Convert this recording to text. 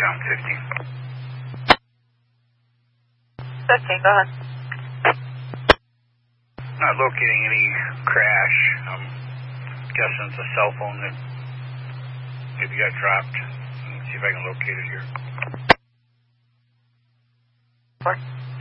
Intercom 15. 15, go ahead. Not locating any crash. I'm guessing it's a cell phone that maybe got dropped. Let's see if I can locate it here. What?